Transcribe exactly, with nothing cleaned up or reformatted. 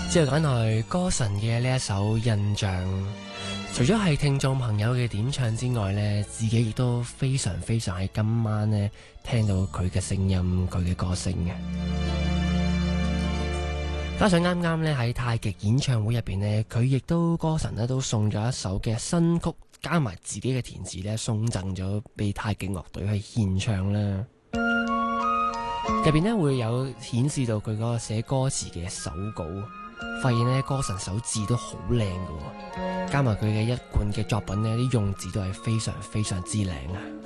之後揀來歌神嘅呢一首《印象》，除咗係聽眾朋友嘅點唱之外呢，自己亦都非常非常喺今晚呢聽到佢嘅聲音，佢嘅歌聲嘅。加上啱啱呢喺太極演唱會入邊呢，佢亦都歌神呢都送咗一首嘅新曲，加埋自己嘅填詞呢，送贈咗俾太極樂隊去獻唱啦。入邊呢會有顯示到佢嗰個寫歌詞嘅手稿。發現咧，歌神手字都好靚㗎，加埋佢嘅一貫嘅作品呢，啲用字都係非常非常之靚啊！